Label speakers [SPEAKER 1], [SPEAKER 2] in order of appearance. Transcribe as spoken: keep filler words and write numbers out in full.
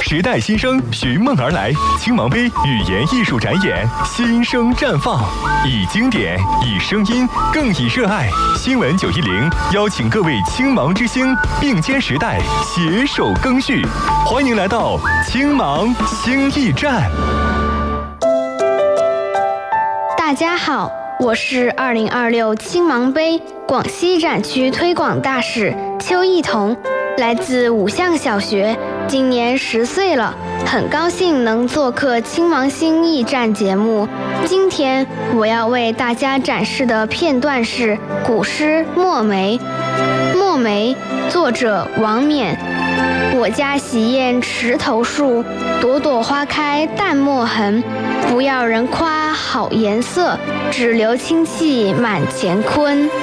[SPEAKER 1] 时代新生寻梦而来，青芒杯语言艺术展演新生绽放，以经典，以声音，更以热爱。新闻九一零邀请各位青芒之星并肩时代，携手更续。欢迎来到青芒星艺站。
[SPEAKER 2] 大家好，我是二零二六青芒杯广西展区推广大使邱艺彤，来自五象小学，今年十岁了，很高兴能做客青芒星艺站节目。今天我要为大家展示的片段是古诗《墨梅》。《墨梅》作者王冕。我家洗砚池头树，朵朵花开淡墨痕。不要人夸好颜色，只留清气满乾坤。